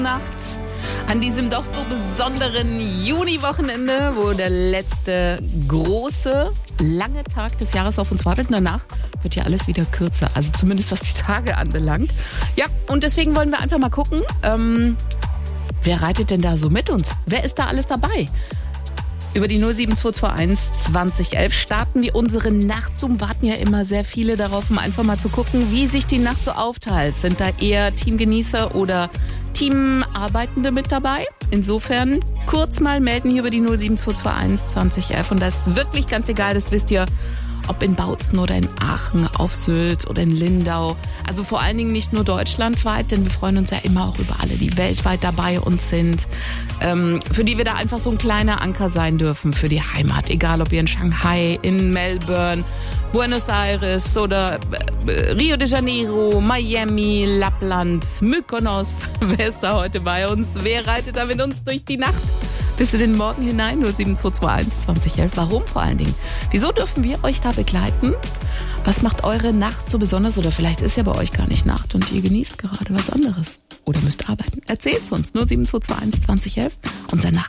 Nacht an diesem doch so besonderen Juni-Wochenende, wo der letzte große, lange Tag des Jahres auf uns wartet. Danach wird ja alles wieder kürzer, also zumindest was die Tage anbelangt. Ja, und deswegen wollen wir einfach mal gucken, wer reitet denn da so mit uns? Wer ist da alles dabei? Über die 07221 2011 starten wir unsere Nachtzoom. Warten ja immer sehr viele darauf, um einfach mal zu gucken, wie sich die Nacht so aufteilt. Sind da eher Teamgenießer oder Teamarbeitende mit dabei? Insofern kurz mal melden hier über die 07221 2011. Und das ist wirklich ganz egal, das wisst ihr, ob in Bautzen oder in Aachen, auf Sylt oder in Lindau. Also vor allen Dingen nicht nur deutschlandweit, denn wir freuen uns ja immer auch über alle, die weltweit dabei uns sind, für die wir da einfach so ein kleiner Anker sein dürfen für die Heimat. Egal, ob ihr in Shanghai, in Melbourne, Buenos Aires oder Rio de Janeiro, Miami, Lappland, Mykonos. Wer ist da heute bei uns? Wer reitet da mit uns durch die Nacht? Bis in den Morgen hinein, 07221 2011. Warum vor allen Dingen? Wieso dürfen wir euch da begleiten? Was macht eure Nacht so besonders? Oder vielleicht ist ja bei euch gar nicht Nacht und ihr genießt gerade was anderes. Oder müsst arbeiten. Erzählt's uns, 07221 2011. Unser Nacht.